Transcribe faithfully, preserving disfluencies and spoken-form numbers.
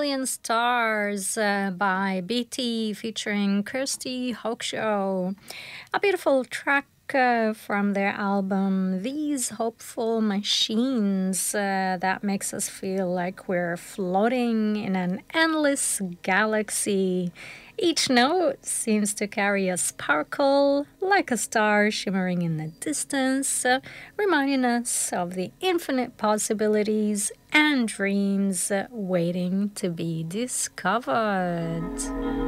Million Stars uh, by B T featuring Kirsty Hawkshaw. A beautiful track uh, from their album These Hopeful Machines uh, that makes us feel like we're floating in an endless galaxy. Each note seems to carry a sparkle, like a star shimmering in the distance, uh, reminding us of the infinite possibilities and dreams uh, waiting to be discovered.